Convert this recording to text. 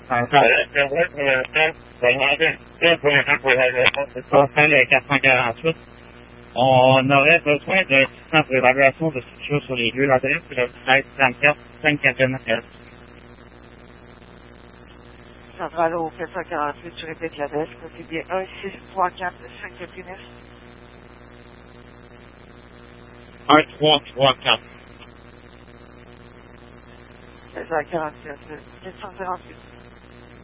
C'est vrai pour l'instant, je vais demander pour l'instant pour l'évaluation, c'est pas faire le 448. On aurait besoin d'un système pour évaluation de structure sur les lieux. L'adresse, c'est le 1334 549. Centrale au 448, je répète l'adresse, c'est bien 1634 Saint-Catherine. 1334. 1647, 748.